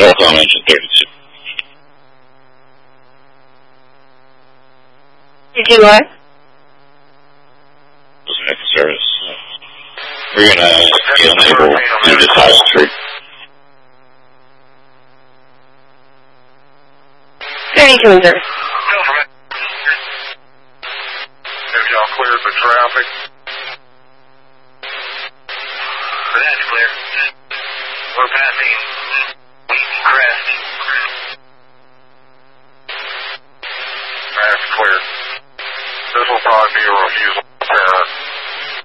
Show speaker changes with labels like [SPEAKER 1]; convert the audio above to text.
[SPEAKER 1] North on engine 32.
[SPEAKER 2] Did you what?
[SPEAKER 1] Doesn't make the service. We're going to be unable to do this high street.
[SPEAKER 2] Very good, sir.
[SPEAKER 3] Have y'all cleared the traffic?
[SPEAKER 4] That's clear. We're passing Crest.
[SPEAKER 3] That's clear. This will probably be a refusal.